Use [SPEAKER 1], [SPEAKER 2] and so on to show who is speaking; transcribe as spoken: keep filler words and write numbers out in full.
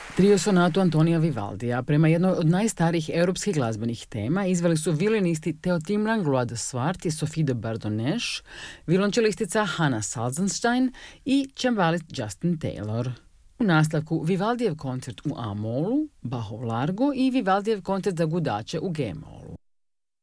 [SPEAKER 1] Trio sonatu Antonija Vivaldija, prema jednoj od najstarijih europskih glazbenih tema, izveli su violinisti Teotim Langlois de Swart i Sophie de Bardonnech, violončelistica Hannah Salzenstein i čembalist Justin Taylor. U nastavku Vivaldijev koncert u A-molu, Bachov Largo i Vivaldijev koncert za gudače u G-molu.